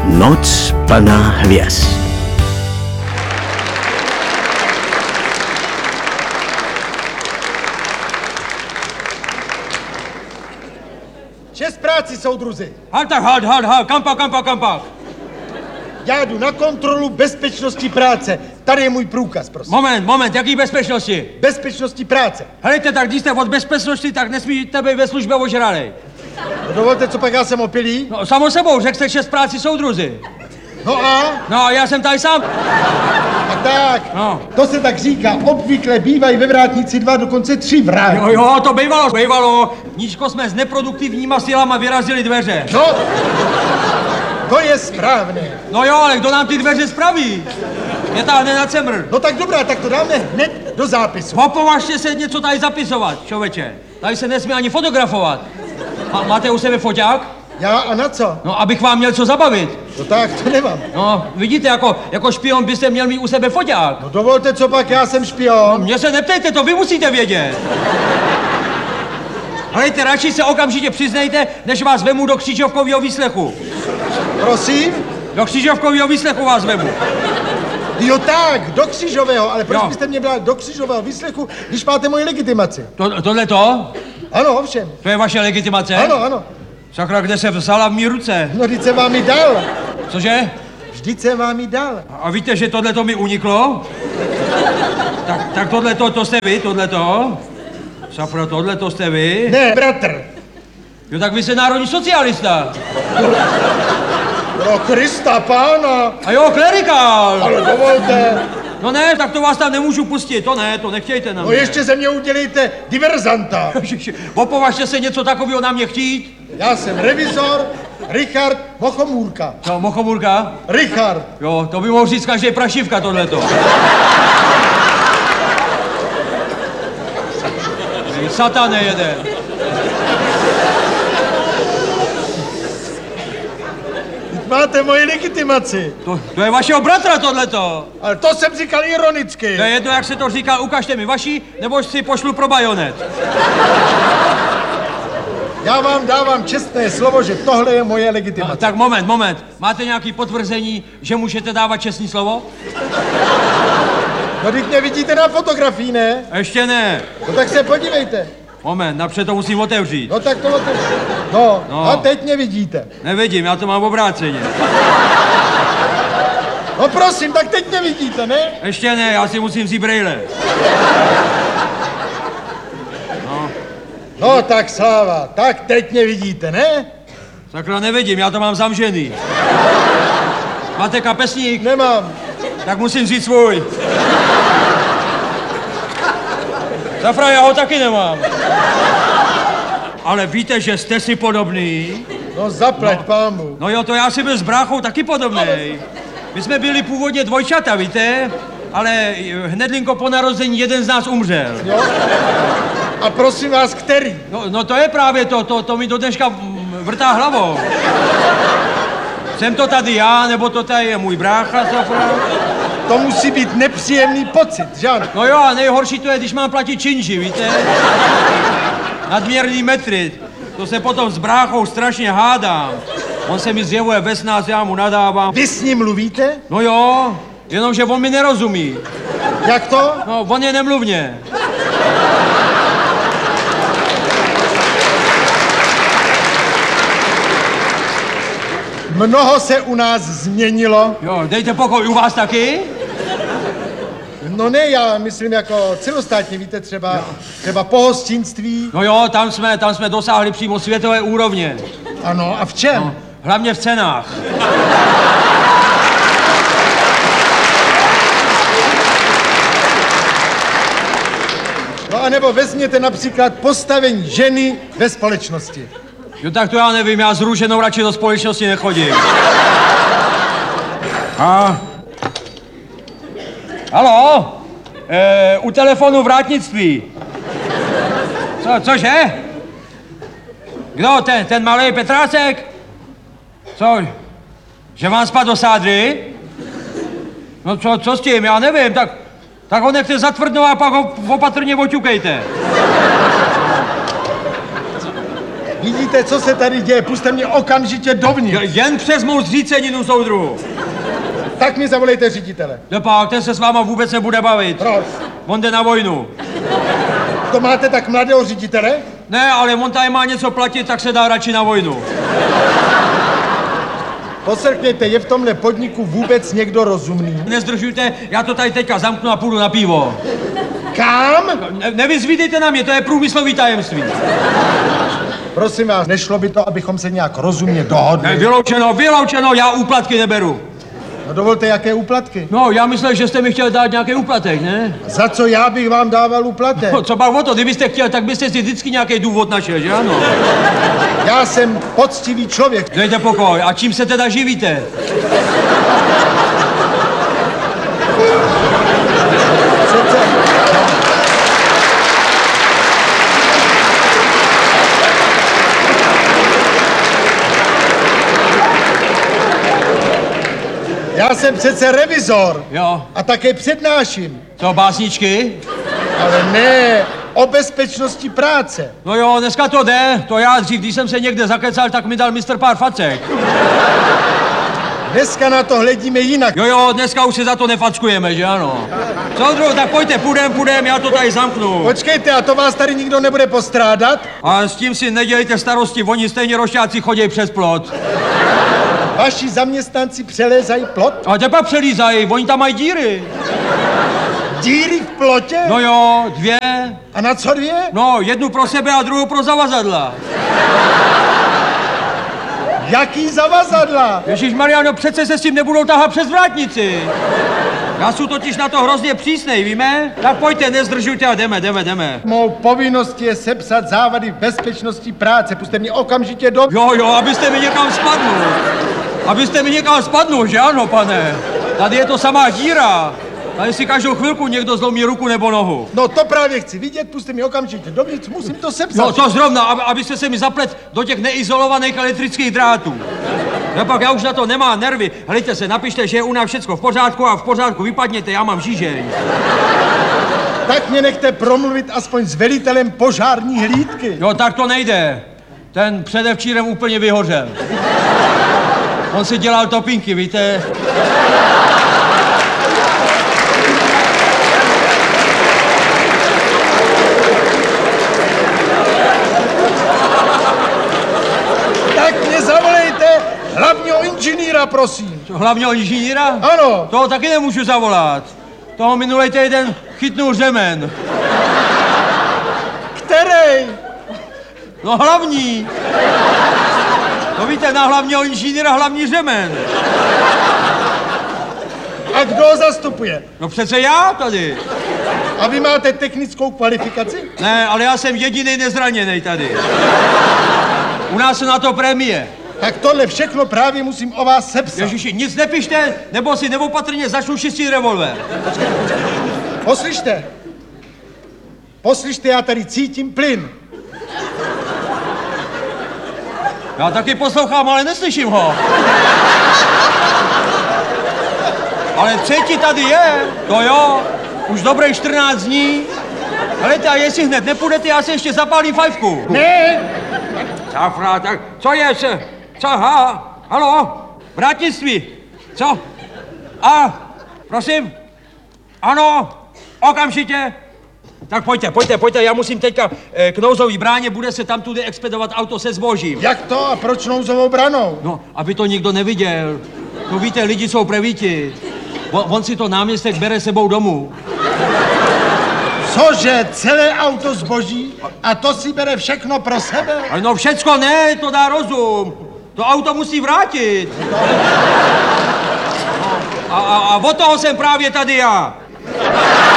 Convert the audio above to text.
Noc plná hvězd. Čest práci, soudruzi. Halt, kam pak? Já jdu na kontrolu bezpečnosti práce. Tady je můj průkaz, prosím. Moment, jaký bezpečnosti? Bezpečnosti práce. Helejte, tak když jste od bezpečnosti, tak nesmíte být ve službě ožralej. No, dovolte, co pak já jsem opilý? No, samo sebou, řekl jste čest práci, soudruzi. No a? No, já jsem tady sám. Tak, No. To se tak říká. Obvykle bývají ve vrátnici 2, dokonce 3 vrátníci. Jo, to bývalo. Níčko jsme s neproduktivníma silama vyrazili dveře. No, to je správné. No jo, ale kdo nám ty dveře spraví? Mě táhne na cemr. No tak dobrá, tak to dáme hned do zápisu. Považte se něco tady zapisovat, člověče. Tady se nesmí ani fotografovat. Máte u sebe foťák? Já a na co? No, abych vám měl co zabavit. No tak, to nemám. No, vidíte, jako špion byste měl mít u sebe foťák. No dovolte, co pak, já jsem špion. Mě se neptejte, to vy musíte vědět. Hlejte, radši se okamžitě přiznejte, než vás vemu do křižovkového výslechu. Prosím? Do křižovkového výslechu vás vemu. Jo tak, do křížového, ale proč Jo. byste mě brali do křížového výslechu, když máte moji legitimaci? Tohleto? Ano, ovšem. To je vaše legitimace? Ano. Sakra, kde se vzala v mý ruce? No, vždyť jsem vám ji dal. Cože? Vždyť jsem vám ji dal. A víte, že tohleto mi uniklo? Tak tohleto, to jste vy, tohleto? Sakra, tohleto jste vy? Ne, bratr. Jo, tak vy jste národní socialista. Pro Krista pána. A jo, klerikál. Ale dovolte. No ne, tak to vás tam nemůžu pustit, to nechtějte na No mě. ještě ze mě udělejte diverzanta. Opovažte se něco takového na mě chtít. Já jsem revizor Richard Mochomůrka. Co, Mochomůrka? Richard. Jo, to by mohl říct každý prašivka tohleto. Satane jeden. Máte moji legitimaci. To je vašeho bratra tohleto. Ale to jsem říkal ironicky. To je jedno, jak se to říká, ukažte mi vaši, nebo si pošlu pro bajonet. Já vám dávám čestné slovo, že tohle je moje legitimace. No, tak moment. Máte nějaký potvrzení, že můžete dávat čestné slovo? No, teď mě vidíte na fotografii, ne? Ještě ne. No tak se podívejte. Moment, napřed to musím otevřít. No tak to No, a teď mě vidíte. Nevidím, já to mám obráceně. No prosím, tak teď mě vidíte, ne? Ještě ne, já si musím vzít brejle. No tak sláva, tak teď mě vidíte, ne? Sakra, nevidím, já to mám zamžený. Máte kapesník? Nemám. Tak musím vzít svůj. Safra, já ho taky nemám. Ale víte, že jste si podobný? No zaplať pámu. No jo, to já si byl s bráchou taky podobnej. My jsme byli původně dvojčata, víte? Ale hnedlinko po narození jeden z nás umřel. Jo? A prosím vás, který? No to je právě to mi do dneška vrtá hlavou. Jsem to tady já, nebo to tady je můj brácha, Safra? To musí být nepříjemný pocit, že ano? No jo, a nejhorší to je, když mám platit činži, víte? Nadměrný metry. To se potom s bráchou strašně hádám. On se mi zjevuje ve snáz, já mu nadávám. Vy s ním mluvíte? No jo, jenomže on mi nerozumí. Jak to? No, on je nemluvně. Mnoho se u nás změnilo. Jo, dejte pokoj, u vás taky? No ne, já myslím jako celostátně, víte, třeba pohostinství. No jo, tam jsme dosáhli přímo světové úrovně. Ano, a v čem? No, hlavně v cenách. No a nebo vezměte například postavení ženy ve společnosti. Jo, tak to já nevím, já s Růženou radši do společnosti nechodím. Haló? U telefonu vrátnictví. Cože? Kdo, ten malý Petrácek? Co? Že vám spadl do sádry? No co s tím, já nevím, tak ho nechte zatvrdnout a pak ho opatrně oťukejte. Vidíte, co se tady děje? Puste mě okamžitě dovnitř. Jen přes mou zříceninu, soudru. Tak mi zavolejte ředitele. Nepak, ten se s váma vůbec nebude bavit. Proč? On jde na vojnu. To máte tak mladého ředitele? Ne, ale on tady má něco platit, tak se dá radši na vojnu. Poslechnete, je v tomhle podniku vůbec někdo rozumný? Nezdržujte, já to tady teďka zamknu a půjdu na pivo. Kam? Nevyzvídejte na mě, to je průmyslový tajemství. Prosím vás, nešlo by to, abychom se nějak rozumně dohodli? Vyloučeno, já úplatky neberu. No dovolte, jaké úplatky? No, já myslel, že jste mi chtěl dát nějaký úplatek, ne? Za co já bych vám dával úplatek? No, co pak o to, kdybyste chtěl, tak byste si vždycky nějaký důvod našel, že ano? Já jsem poctivý člověk. Dejte pokoj, a čím se teda živíte? Přece... Já jsem přece revizor. Jo. A také přednáším. Co, básničky? Ale ne o bezpečnosti práce. No jo, dneska to jde. To já dřív, když jsem se někde zakecal, tak mi dal mistr pár facek. Dneska na to hledíme jinak. Jo, dneska už se za to nefackujeme, že ano? Soudru, tak pojďte, půjdem, já to tady zamknu. Počkejte, a to vás tady nikdo nebude postrádat? A s tím si nedělejte starosti, oni stejně rošťáci chodí přes plot. Vaši zaměstnanci přelézají plot? A tepa přelízají, oni tam mají díry. Díry v plotě? No jo, 2. A na co 2? No, jednu pro sebe a druhou pro zavazadla. Jaký zavazadla? Ježišmarja, no přece se s tím nebudou tahat přes vrátnici. Já jsem totiž na to hrozně přísnej, víme? Tak pojďte, nezdržujte a jdeme. Mou povinností je sepsat závady bezpečnosti práce. Puste mě okamžitě do... Jo, abyste mi někam spadnul, že ano, pane? Tady je to samá díra. Tady si každou chvilku někdo zlomí ruku nebo nohu. No to právě chci vidět, puste mě okamžitě dovnitř, musím to sepsat. No to zrovna, abyste se mi zaplet do těch neizolovaných elektrických drátů. No pak já už na to nemám nervy. Hlejte se, napište, že je u nás všecko v pořádku a v pořádku vypadněte, já mám žížeň. Tak mě nechte promluvit aspoň s velitelem požární hlídky. Jo, tak to nejde. Ten předevčírem úplně vyhořel. On si dělal topinky, víte? Tak mě zavolejte hlavního inženýra, prosím. Co, hlavního inženýra? Ano. Toho taky nemůžu zavolat. Toho minulej týden chytnul řemen. Který? No hlavní. No víte, na hlavního inženýra hlavní řemen. A kdo ho zastupuje? No přece já tady. A vy máte technickou kvalifikaci? Ne, ale já jsem jediný nezraněný tady. U nás jsou na to prémie. Tak tohle všechno právě musím o vás sepsat. Ježiši, nic nepište, nebo si neopatrně začnu čistit revolver. Poslyšte, já tady cítím plyn. Já taky poslouchám, ale neslyším ho. Ale třetí tady je, to jo, už dobrých 14 dní. Helejte, a jestli hned nepůjdete, já se ještě zapálím fajfku. Ne! Safra, tak co je se? Co, halo? Vrátnictví. Co? Prosím? Ano, okamžitě. Tak pojďte, já musím teďka k nouzový bráně, bude se tam tudy expedovat auto se zbožím. Jak to a proč nouzovou branou? No, aby to nikdo neviděl. To víte, lidi jsou prevíti. On si to náměstek bere sebou domů. Cože, celé auto zboží a to si bere všechno pro sebe? Ale no všecko ne, to dá rozum. To auto musí vrátit. A od toho jsem právě tady já.